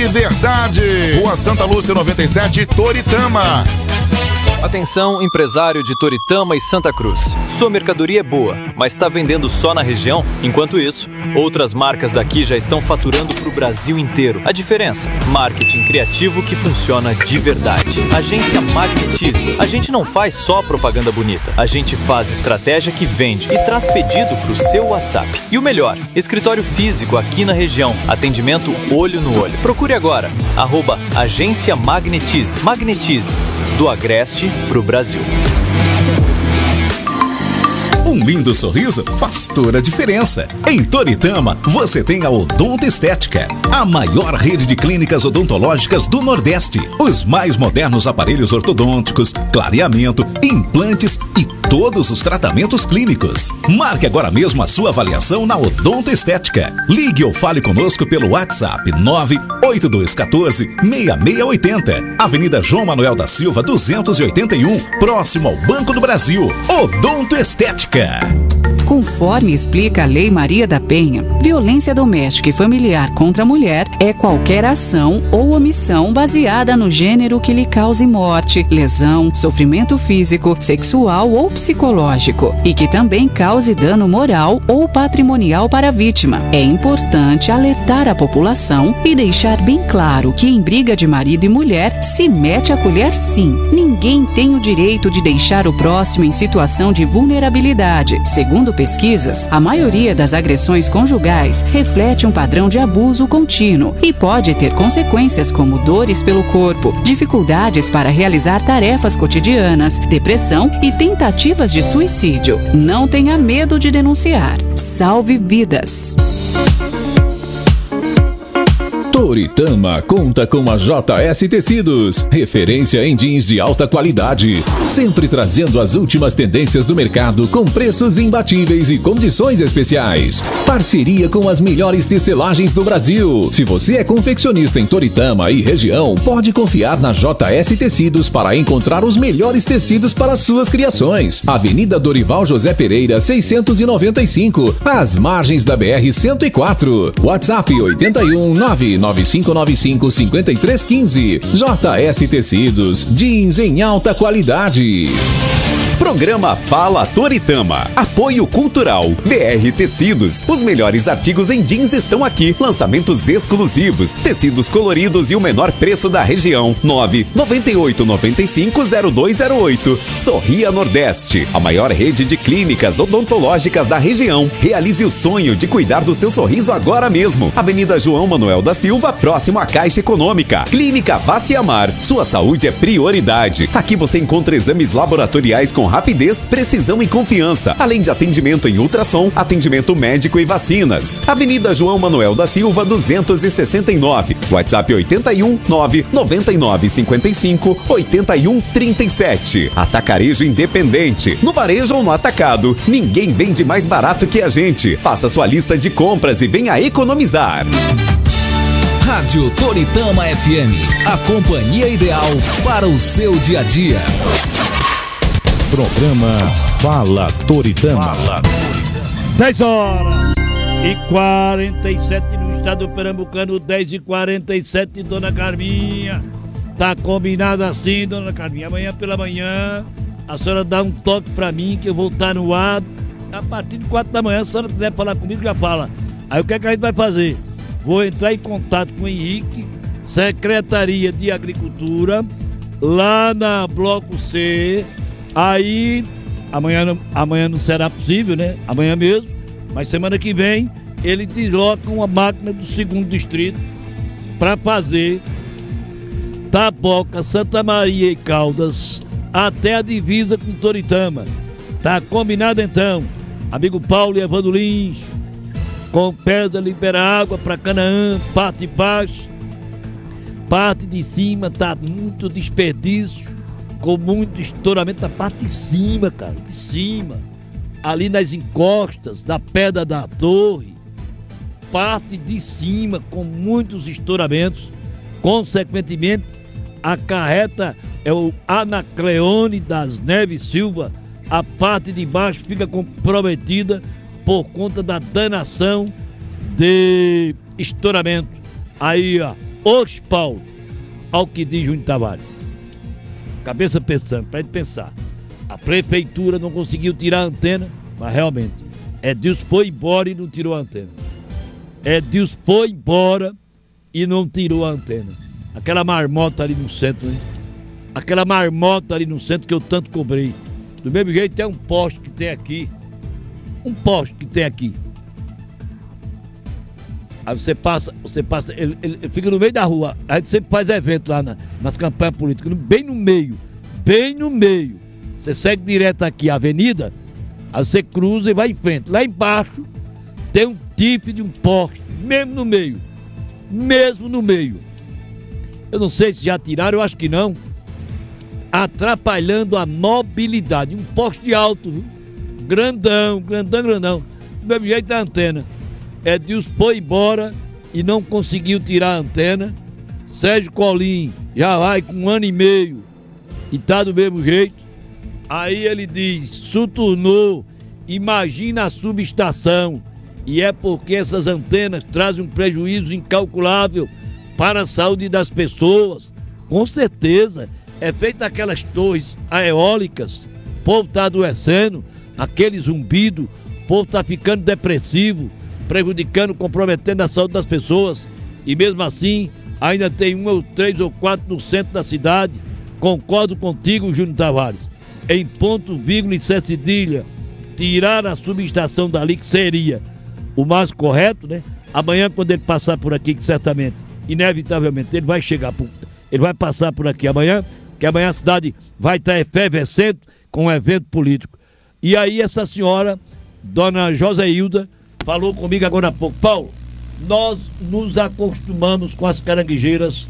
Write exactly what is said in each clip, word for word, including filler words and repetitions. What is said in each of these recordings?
de verdade. Rua Santa Lúcia noventa e sete, Toritama. Atenção, empresário de Toritama e Santa Cruz. Sua mercadoria é boa, mas está vendendo só na região? Enquanto isso, outras marcas daqui já estão faturando para o Brasil inteiro. A diferença? Marketing criativo que funciona de verdade. Agência Magnetize. A gente não faz só propaganda bonita. A gente faz estratégia que vende e traz pedido para o seu WhatsApp. E o melhor, escritório físico aqui na região. Atendimento olho no olho. Procure agora. Arroba Agência Magnetize. Magnetize. Do Agreste pro Brasil. Um lindo sorriso faz toda a diferença. Em Toritama, você tem a Odonto Estética, a maior rede de clínicas odontológicas do Nordeste. Os mais modernos aparelhos ortodônticos, clareamento, implantes e todos os tratamentos clínicos. Marque agora mesmo a sua avaliação na Odonto Estética. Ligue ou fale conosco pelo WhatsApp nove oito dois um quatro, seis seis oito zero. Avenida João Manuel da Silva, duzentos e oitenta e um, próximo ao Banco do Brasil. Odonto Estética. Conforme explica a Lei Maria da Penha, violência doméstica e familiar contra a mulher é qualquer ação ou omissão baseada no gênero que lhe cause morte, lesão, sofrimento físico, sexual ou psicológico e que também cause dano moral ou patrimonial para a vítima. É importante alertar a população e deixar bem claro que em briga de marido e mulher se mete a colher sim. Ninguém tem o direito de deixar o próximo em situação de vulnerabilidade. Segundo pesquisas, a maioria das agressões conjugais reflete um padrão de abuso contínuo e pode ter consequências como dores pelo corpo, dificuldades para realizar tarefas cotidianas, depressão e tentativas de suicídio. Não tenha medo de denunciar. Salve vidas! Toritama conta com a J S Tecidos, referência em jeans de alta qualidade, sempre trazendo as últimas tendências do mercado com preços imbatíveis e condições especiais. Parceria com as melhores tecelagens do Brasil. Se você é confeccionista em Toritama e região, pode confiar na J S Tecidos para encontrar os melhores tecidos para suas criações. Avenida Dorival José Pereira, seiscentos e noventa e cinco, às margens da B R cento e quatro. WhatsApp oito um nove nove cinco nove cinco cinco três um cinco. J S Tecidos, jeans em alta qualidade. Programa Fala Toritama. Apoio Cultural. B R Tecidos. Os melhores artigos em jeans estão aqui. Lançamentos exclusivos. Tecidos coloridos e o menor preço da região. nove nove oito nove cinco zero dois zero oito. Sorria Nordeste. A maior rede de clínicas odontológicas da região. Realize o sonho de cuidar do seu sorriso agora mesmo. Avenida João Manuel da Silva, próximo à Caixa Econômica. Clínica Vaciamar. Sua saúde é prioridade. Aqui você encontra exames laboratoriais com rapidez, precisão e confiança, além de atendimento em ultrassom, atendimento médico e vacinas. Avenida João Manuel da Silva, duzentos e sessenta e nove. WhatsApp oito um nove nove nove cinco cinco oito um três sete. Atacarejo Independente. No varejo ou no atacado, ninguém vende mais barato que a gente. Faça sua lista de compras e venha economizar. Rádio Toritama F M, a companhia ideal para o seu dia a dia. Programa Fala Toritama. Fala. dez horas e quarenta e sete no estado pernambucano, dez e quarenta e sete, dona Carminha. Tá combinado assim, dona Carminha. Amanhã pela manhã, a senhora dá um toque pra mim que eu vou estar no ar. A partir de quatro da manhã, se a senhora quiser falar comigo, já fala. Aí o que é que a gente vai fazer? Vou entrar em contato com o Henrique, Secretaria de Agricultura, lá na Bloco C. Aí, amanhã não, amanhã não será possível, né? Amanhã mesmo, mas semana que vem, ele desloca uma máquina do segundo distrito para fazer Taboca, Santa Maria e Caldas até a divisa com Toritama. Tá combinado então, amigo Paulo e Evandro Lins, com pedra libera água para Canaã, parte baixa, parte de cima tá muito desperdício, com muito estouramento da parte de cima, cara, de cima, ali nas encostas da pedra da torre, parte de cima com muitos estouramentos, consequentemente acarreta é o Anacleone das Neves Silva, a parte de baixo fica comprometida por conta da danação de estouramento. Aí, ó, Oxe, Paulo, ao que diz Júnior Tavares. Cabeça pensando, pra gente pensar. A prefeitura não conseguiu tirar a antena, mas realmente, Edilson foi embora e não tirou a antena. Edilson foi embora e não tirou a antena. Aquela marmota ali no centro, né? Aquela marmota ali no centro que eu tanto cobrei. Do mesmo jeito tem um poste que tem aqui. Um poste que tem aqui. Aí você passa, você passa, ele, ele fica no meio da rua. A gente sempre faz evento lá na, nas campanhas políticas, bem no meio, bem no meio. Você segue direto aqui a avenida, aí você cruza e vai em frente. Lá embaixo tem um tipo de um poste, mesmo no meio, mesmo no meio. Eu não sei se já tiraram, eu acho que não. Atrapalhando a mobilidade. Um poste alto, viu? Grandão, grandão, grandão. Do mesmo jeito da antena. Edilson foi embora e não conseguiu tirar a antena. Sérgio Colim já vai com um ano e meio e tá do mesmo jeito. Aí ele diz, suturnou, imagina a subestação. E é porque essas antenas trazem um prejuízo incalculável para a saúde das pessoas. Com certeza, é feito aquelas torres eólicas, o povo tá adoecendo, aquele zumbido, o povo tá ficando depressivo, prejudicando, comprometendo a saúde das pessoas. E mesmo assim, ainda tem um ou três ou quatro no centro da cidade. Concordo contigo, Júnior Tavares. Em ponto, vírgula e Cé cedilha, tirar a subestação dali, que seria o mais correto, né? Amanhã, quando ele passar por aqui, que certamente, inevitavelmente, ele vai chegar, por, ele vai passar por aqui amanhã, que amanhã a cidade vai estar efervescente com um evento político. E aí essa senhora, dona Joséilda, falou comigo agora há pouco. Paulo, nós nos acostumamos com as caranguejeiras,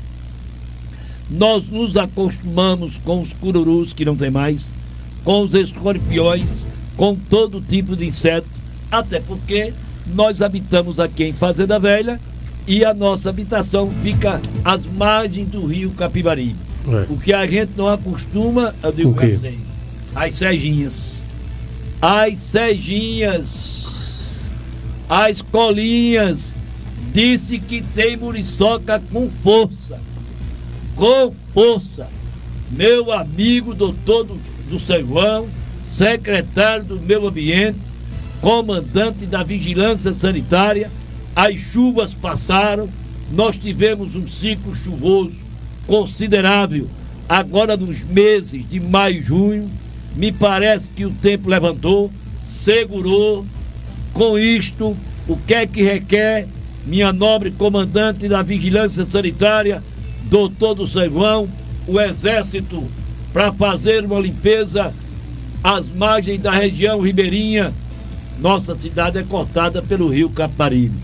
nós nos acostumamos com os cururus, que não tem mais, com os escorpiões, com todo tipo de inseto, até porque nós habitamos aqui em Fazenda Velha e a nossa habitação fica às margens do rio Capibaribe. É. O que a gente não acostuma, eu digo que assim, as cejinhas. As cejinhas. As colinhas. Disse que tem muriçoca com força. Com força. Meu amigo doutor do, do Servão, secretário do Meio Ambiente, comandante da Vigilância Sanitária, as chuvas passaram, nós tivemos um ciclo chuvoso considerável agora nos meses de maio e junho. Me parece que o tempo levantou, segurou. Com isto, o que é que requer minha nobre comandante da Vigilância Sanitária, doutor do Servão, o Exército, para fazer uma limpeza às margens da região ribeirinha? Nossa cidade é cortada pelo rio Capibaribe.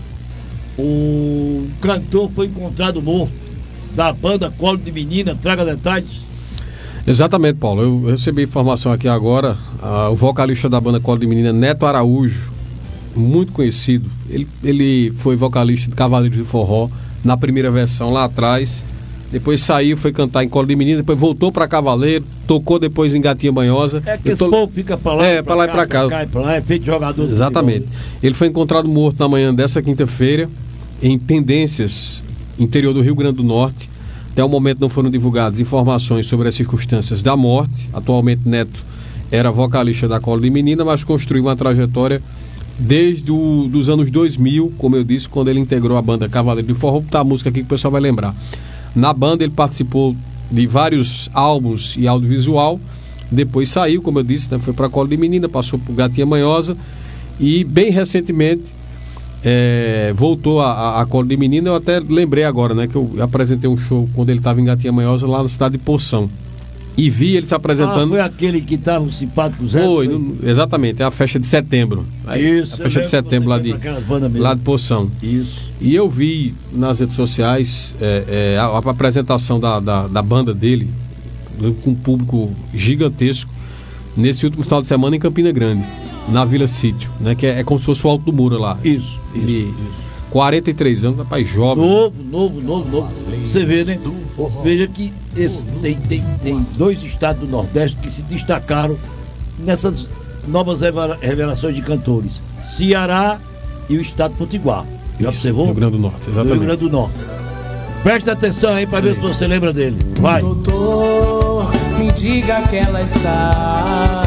O cantor foi encontrado morto, da banda Colo de Menina. Traga detalhes. Exatamente, Paulo. Eu recebi informação aqui agora. Ah, o vocalista da banda Colo de Menina, Neto Araújo, muito conhecido. Ele, ele foi vocalista de Cavaleiros de Forró na primeira versão lá atrás. Depois saiu, foi cantar em Colo de Menina, depois voltou para Cavaleiro, tocou depois em Gatinha Banhosa. É que esse tô... povo fica pra lá, é, pra lá e pra cá. Pra cá e pra lá, é feito jogador. Exatamente. Ele foi encontrado morto na manhã dessa quinta-feira, em Pendências, interior do Rio Grande do Norte. Até o momento não foram divulgadas informações sobre as circunstâncias da morte. Atualmente Neto era vocalista da Colo de Menina, mas construiu uma trajetória desde os anos dois mil, como eu disse, quando ele integrou a banda Cavaleiro de Forró. Vou botar a música aqui que o pessoal vai lembrar. Na banda ele participou de vários álbuns e audiovisual. Depois saiu, como eu disse, né, foi para Colo de Menina, passou por Gatinha Manhosa e bem recentemente é, voltou a, a, a Colo de Menina. Eu até lembrei agora, né, que eu apresentei um show quando ele estava em Gatinha Manhosa lá na cidade de Poção. E vi ele se apresentando. Ah, foi aquele que estava o simpático Zé? Foi, no, exatamente, é a festa de setembro. Isso, a festa de setembro lá de, lá de Poção. Isso. E eu vi nas redes sociais é, é, a, a apresentação da, da, da banda dele, com um público gigantesco, nesse último final de semana em Campina Grande, na Vila Sítio, né, que é, é como se fosse o Alto do Muro lá. Isso, Ele, isso, isso. quarenta e três anos, rapaz, jovem. Novo, novo, novo, novo. Você vê, né? Veja que esse, tem, tem, tem dois estados do Nordeste que se destacaram nessas novas revelações de cantores: Ceará e o estado de Potiguar. Já observou? Rio Grande do Norte, exatamente. Rio Grande do Norte. Presta atenção aí pra ver se você lembra dele. Vai. Doutor, me diga que ela está.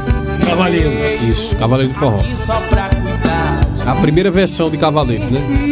Cavaleiro. Isso, Cavaleiro de Forró. Só pra cuidar. A primeira versão de Cavaleiro, né?